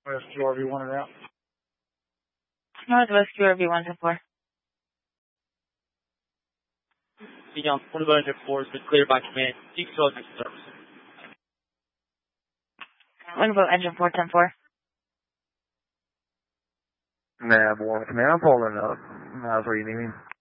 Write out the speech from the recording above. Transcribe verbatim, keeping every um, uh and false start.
Northwest Q R V one and out. Northwest Q R V one to four. Young, one of engine four has been cleared by command. Deep closing service. Wingboat engine four ten four. Nav one command, pulling up. How's what you need me?